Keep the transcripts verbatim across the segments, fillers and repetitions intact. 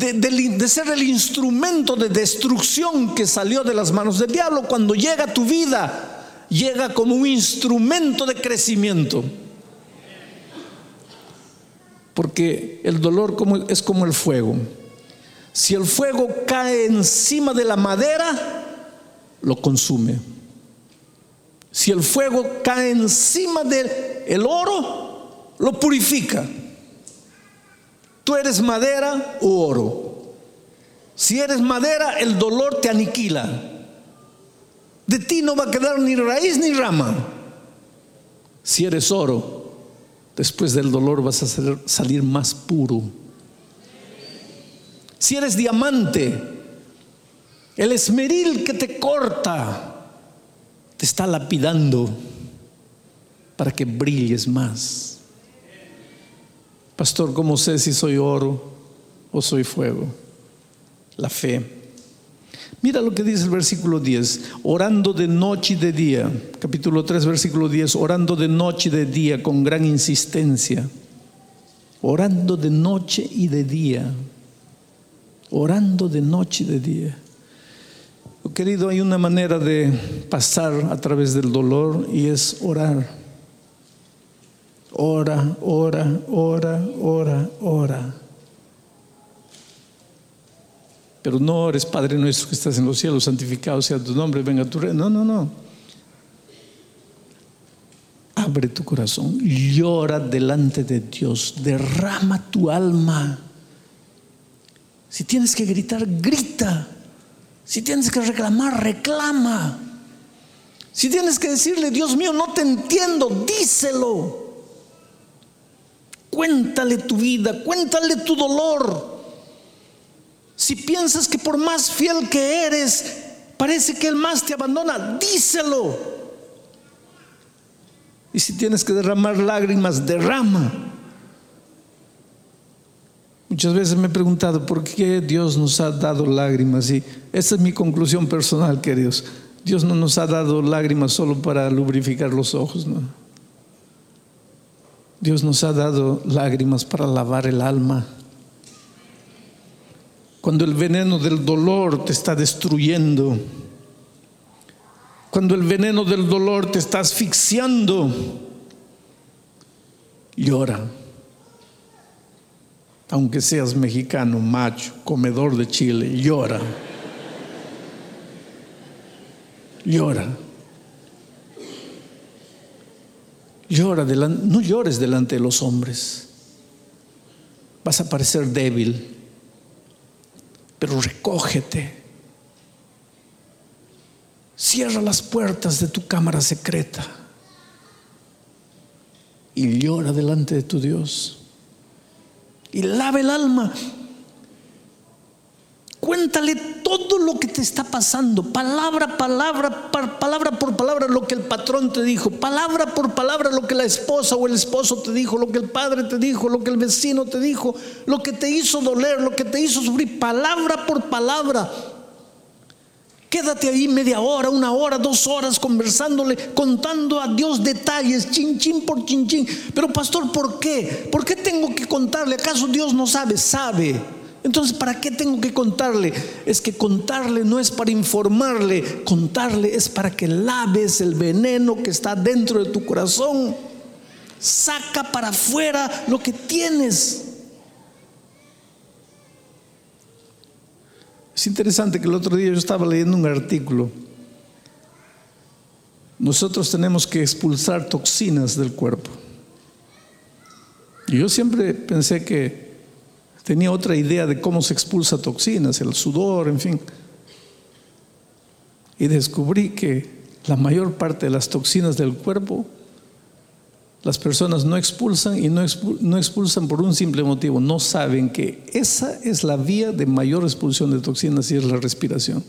de, de, de ser el instrumento de destrucción que salió de las manos del diablo. Cuando llega a tu vida, llega como un instrumento de crecimiento. Porque el dolor como, es como el fuego. Si el fuego cae encima de la madera, lo consume. Si el fuego cae encima del oro, lo purifica. Tú eres madera u oro. Si eres madera, el dolor te aniquila. De ti no va a quedar ni raíz ni rama. Si eres oro, después del dolor vas a salir más puro. Si eres diamante, el esmeril que te corta te está lapidando para que brilles más. Pastor, ¿cómo sé si soy oro o soy fuego? La fe. Mira lo que dice el versículo diez: orando de noche y de día. Capítulo tres, versículo diez: orando de noche y de día con gran insistencia. Orando de noche y de día. Orando de noche y de día. Querido, hay una manera de pasar a través del dolor, y es orar. Ora, ora, ora, ora, ora. Pero no ores: Padre nuestro que estás en los cielos, santificado sea tu nombre, venga tu reino. No, no, no. Abre tu corazón, llora delante de Dios, derrama tu alma. Si tienes que gritar, grita. Si tienes que reclamar, reclama. Si tienes que decirle: Dios mío, no te entiendo, díselo. Cuéntale tu vida, cuéntale tu dolor. Si piensas que por más fiel que eres, parece que Él más te abandona, díselo. Y si tienes que derramar lágrimas, derrama. Muchas veces me he preguntado por qué Dios nos ha dado lágrimas, y esa es mi conclusión personal, queridos. Dios no nos ha dado lágrimas solo para lubrificar los ojos, no. Dios nos ha dado lágrimas para lavar el alma. Cuando el veneno del dolor te está destruyendo, cuando el veneno del dolor te está asfixiando, llora. Aunque seas mexicano, macho, comedor de chile, llora. Llora. Llora delante, no llores delante de los hombres. Vas a parecer débil, pero recógete. Cierra las puertas de tu cámara secreta y llora delante de tu Dios. Y lava el alma. Cuéntale todo lo que te está pasando, palabra, palabra, par, palabra por palabra, lo que el patrón te dijo, palabra por palabra, lo que la esposa o el esposo te dijo, lo que el padre te dijo, lo que el vecino te dijo, lo que te hizo doler, lo que te hizo sufrir, palabra por palabra. Quédate ahí media hora, una hora, dos horas conversándole, contando a Dios detalles, chin chin por chin chin. Pero pastor, ¿por qué? ¿Por qué tengo que contarle? ¿Acaso Dios no sabe? Sabe. Entonces, ¿para qué tengo que contarle? Es que contarle no es para informarle, contarle es para que laves el veneno que está dentro de tu corazón. Saca para afuera lo que tienes. Es interesante que el otro día yo estaba leyendo un artículo. Nosotros tenemos que expulsar toxinas del cuerpo. Y yo siempre pensé que tenía otra idea de cómo se expulsa toxinas, el sudor, en fin. Y descubrí que la mayor parte de las toxinas del cuerpo, las personas no expulsan, y no expulsan, no expulsan por un simple motivo: no saben que esa es la vía de mayor expulsión de toxinas, y es la respiración.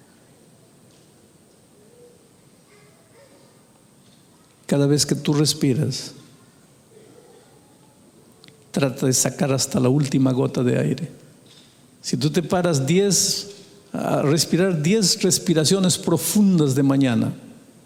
Cada vez que tú respiras, trata de sacar hasta la última gota de aire. Si tú te paras diez a respirar diez respiraciones profundas de mañana,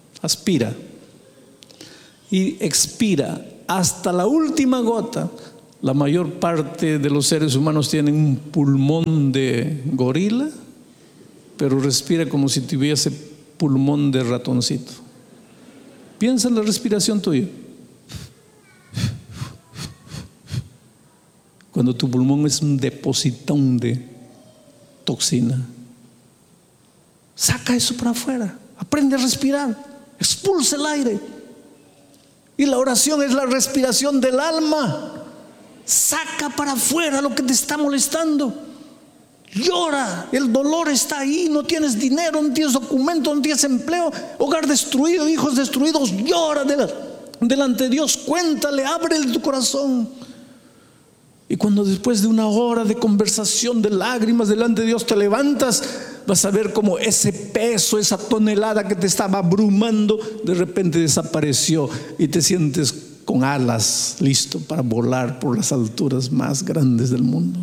aspira y expira hasta la última gota, La mayor parte de los seres humanos tienen un pulmón de gorila, pero respira como si tuviese pulmón de ratoncito. Piensa en la respiración tuya. Cuando tu pulmón es un depositón de toxina, saca eso para afuera. Aprende a respirar. Expulsa el aire. Y la oración es la respiración del alma. Saca para afuera lo que te está molestando. Llora. El dolor está ahí. No tienes dinero, no tienes documento, no tienes empleo, hogar destruido, hijos destruidos. Llora delante de Dios. Cuéntale, ábrele tu corazón. Y cuando después de una hora de conversación, de lágrimas delante de Dios, te levantas, vas a ver cómo ese peso, esa tonelada que te estaba abrumando, de repente desapareció y te sientes con alas, listo para volar por las alturas más grandes del mundo.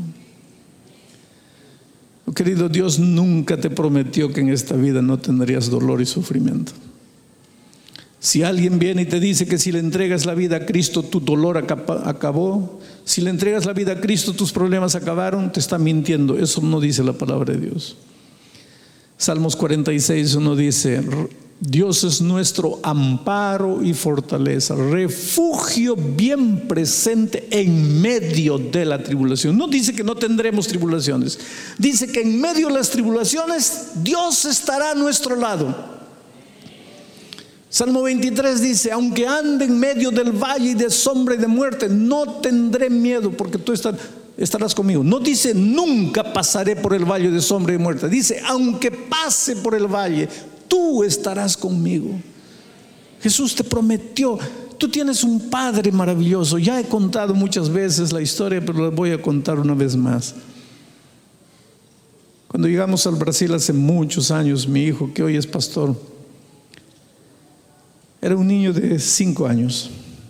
Oh, querido, Dios nunca te prometió que en esta vida no tendrías dolor y sufrimiento. Si alguien viene y te dice que si le entregas la vida a Cristo tu dolor acabó, si le entregas la vida a Cristo tus problemas acabaron, te está mintiendo. Eso no dice la palabra de Dios. Salmos cuarenta y seis uno dice: Dios es nuestro amparo y fortaleza, refugio bien presente en medio de la tribulación. No dice que no tendremos tribulaciones, dice que en medio de las tribulaciones Dios estará a nuestro lado. Salmo veintitrés dice: aunque ande en medio del valle y de sombra y de muerte, no tendré miedo, porque tú estarás conmigo. No dice nunca pasaré por el valle de sombra y de muerte, dice aunque pase por el valle, tú estarás conmigo. Jesús te prometió. Tú tienes un Padre maravilloso. Ya he contado muchas veces la historia, pero la voy a contar una vez más. Cuando llegamos al Brasil hace muchos años, mi hijo, que hoy es pastor, era un niño de cinco años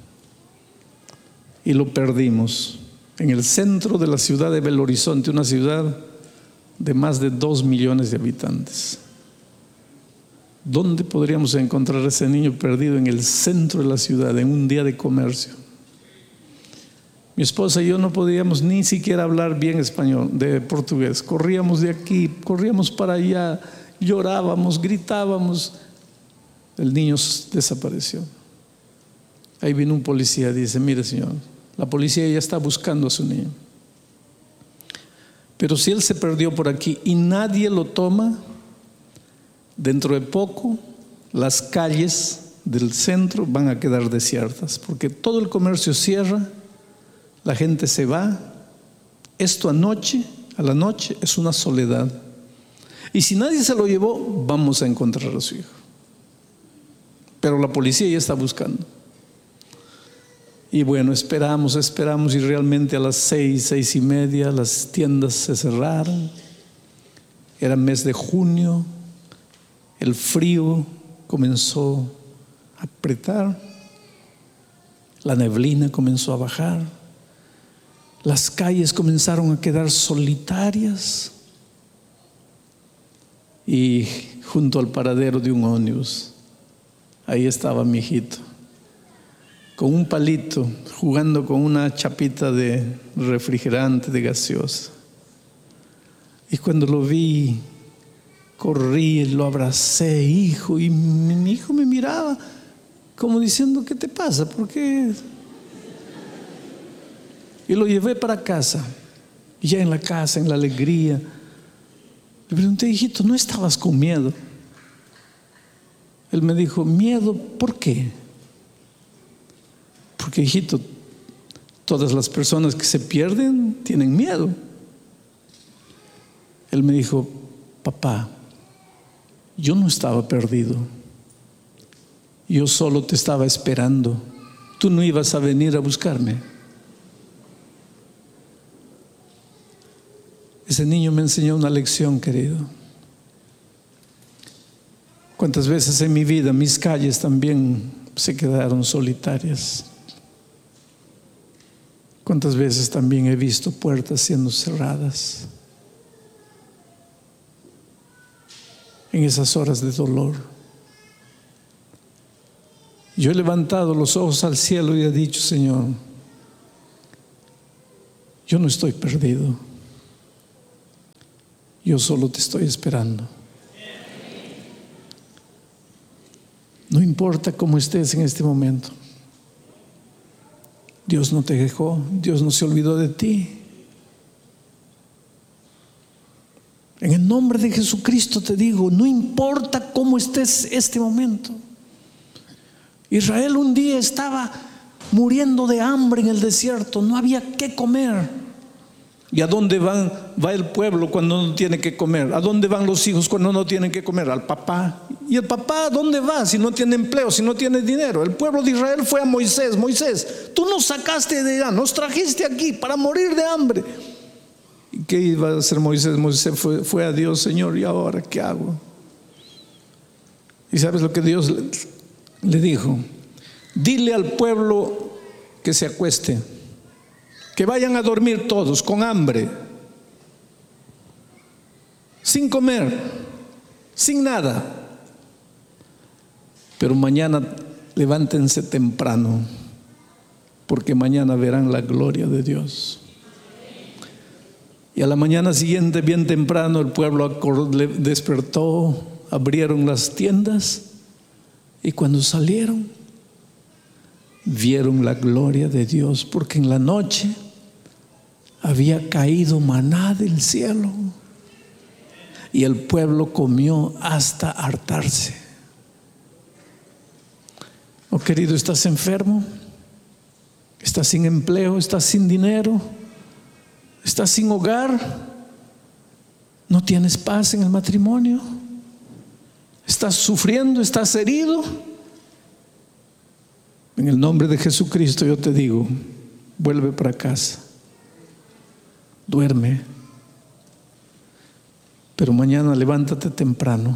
y lo perdimos en el centro de la ciudad de Belo Horizonte, una ciudad de más de dos millones de habitantes. ¿Dónde podríamos encontrar a ese niño perdido? En el centro de la ciudad, en un día de comercio. Mi esposa y yo no podíamos ni siquiera hablar bien español, de portugués. Corríamos de aquí, corríamos para allá, llorábamos, gritábamos. El niño desapareció. Ahí vino un policía y dice: mire, señor, la policía ya está buscando a su niño, pero si él se perdió por aquí y nadie lo toma, dentro de poco las calles del centro van a quedar desiertas, porque todo el comercio cierra, la gente se va. Esto anoche, a la noche, es una soledad, y si nadie se lo llevó, vamos a encontrar a su hijo. Pero la policía ya está buscando. Y bueno, esperamos, esperamos y realmente a las seis, seis y media las tiendas se cerraron. Era mes de junio, el frío comenzó a apretar, la neblina comenzó a bajar, las calles comenzaron a quedar solitarias y junto al paradero de un ómnibus, ahí estaba mi hijito, con un palito, jugando con una chapita de refrigerante, de gaseosa. Y cuando lo vi, corrí, lo abracé, hijo, y mi, mi hijo me miraba como diciendo: ¿qué te pasa? ¿Por qué? Y lo llevé para casa. Y ya en la casa, en la alegría, le pregunté: hijito, ¿no estabas con miedo? Él me dijo: miedo, ¿por qué? Porque, hijito, todas las personas que se pierden tienen miedo. Él me dijo: papá, yo no estaba perdido, yo solo te estaba esperando, tú no ibas a venir a buscarme. Ese niño me enseñó una lección, querido. Cuántas veces en mi vida mis calles también se quedaron solitarias. Cuántas veces también he visto puertas siendo cerradas en esas horas de dolor. Yo he levantado los ojos al cielo y he dicho: Señor, yo no estoy perdido. Yo solo te estoy esperando. No importa cómo estés en este momento. Dios no te dejó, Dios no se olvidó de ti. En el nombre de Jesucristo te digo, no importa cómo estés este momento. Israel un día estaba muriendo de hambre en el desierto, no había qué comer. ¿Y a dónde van, va el pueblo cuando no tiene que comer? ¿A dónde van los hijos cuando no tienen que comer? Al papá. ¿Y el papá a dónde va si no tiene empleo, si no tiene dinero? El pueblo de Israel fue a Moisés: Moisés, tú nos sacaste de allá, nos trajiste aquí para morir de hambre. ¿Y qué iba a hacer Moisés? Moisés fue, fue a Dios: Señor, ¿y ahora qué hago? ¿Y sabes lo que Dios le, le dijo? Dile al pueblo que se acueste, que vayan a dormir todos con hambre, sin comer, sin nada. Pero mañana levántense temprano, porque mañana verán la gloria de Dios. Y a la mañana siguiente, bien temprano, el pueblo despertó, abrieron las tiendas, y cuando salieron, vieron la gloria de Dios, porque en la noche había caído maná del cielo y el pueblo comió hasta hartarse. Oh querido, ¿estás enfermo? ¿Estás sin empleo? ¿Estás sin dinero? ¿Estás sin hogar? ¿No tienes paz en el matrimonio? ¿Estás sufriendo? ¿Estás herido? En el nombre de Jesucristo yo te digo, vuelve para casa, duerme, pero mañana levántate temprano,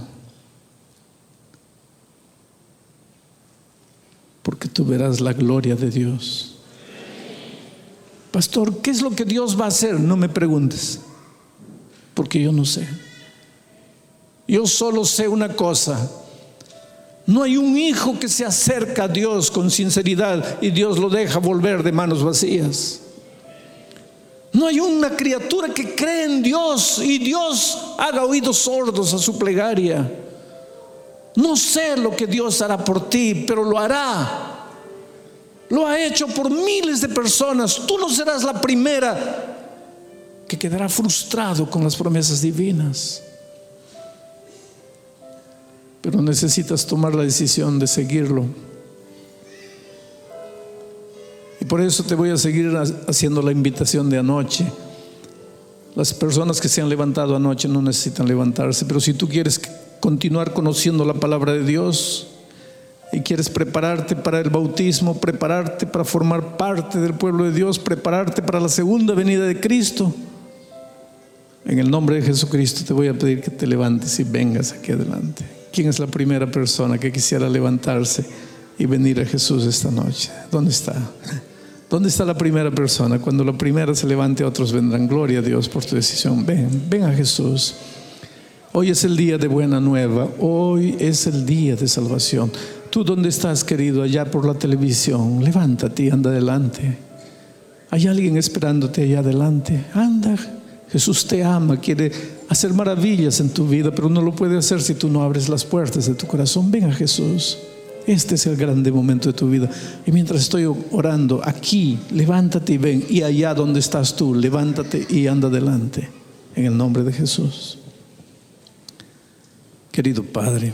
porque tú verás la gloria de Dios. Pastor, ¿qué es lo que Dios va a hacer? No me preguntes, porque yo no sé. Yo solo sé una cosa: no hay un hijo que se acerca a Dios con sinceridad y Dios lo deja volver de manos vacías. No hay una criatura que cree en Dios y Dios haga oídos sordos a su plegaria. No sé lo que Dios hará por ti, pero lo hará. Lo ha hecho por miles de personas. Tú no serás la primera que quedará frustrado con las promesas divinas. Pero necesitas tomar la decisión de seguirlo. Y por eso te voy a seguir haciendo la invitación de anoche. Las personas que se han levantado anoche no necesitan levantarse, pero si tú quieres continuar conociendo la palabra de Dios y quieres prepararte para el bautismo, prepararte para formar parte del pueblo de Dios, prepararte para la segunda venida de Cristo, en el nombre de Jesucristo te voy a pedir que te levantes y vengas aquí adelante. ¿Quién es la primera persona que quisiera levantarse y venir a Jesús esta noche? ¿Dónde está? ¿Dónde está la primera persona? Cuando la primera se levante, otros vendrán. Gloria a Dios por tu decisión. Ven, ven a Jesús. Hoy es el día de buena nueva. Hoy es el día de salvación. Tú, ¿dónde estás, querido? Allá por la televisión. Levántate y anda adelante. Hay alguien esperándote allá adelante. Anda. Jesús te ama, quiere hacer maravillas en tu vida, pero no lo puede hacer si tú no abres las puertas de tu corazón. Ven a Jesús. Este es el grande momento de tu vida. Y mientras estoy orando aquí, levántate y ven. Y allá donde estás tú, levántate y anda adelante, en el nombre de Jesús. Querido Padre,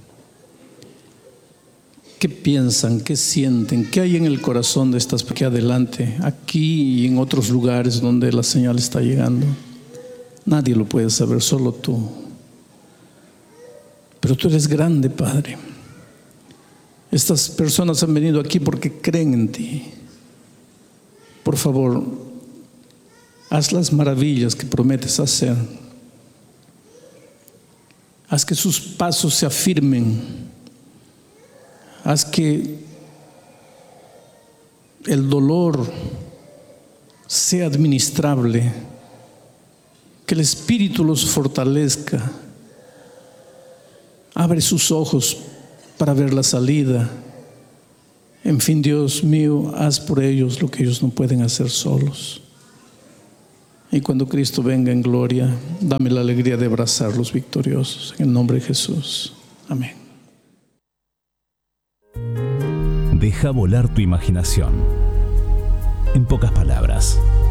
¿qué piensan? ¿Qué sienten? ¿Qué hay en el corazón de estas personas? Aquí adelante, aquí y en otros lugares donde la señal está llegando. Nadie lo puede saber, solo tú. Pero tú eres grande, Padre. Estas personas han venido aquí porque creen en ti. Por favor, haz las maravillas que prometes hacer. Haz que sus pasos se afirmen. Haz que el dolor sea administrable, que el Espíritu los fortalezca. Abre sus ojos para ver la salida. En fin, Dios mío, haz por ellos lo que ellos no pueden hacer solos. Y cuando Cristo venga en gloria, dame la alegría de abrazarlos victoriosos. En el nombre de Jesús. Amén. Deja volar tu imaginación. En pocas palabras,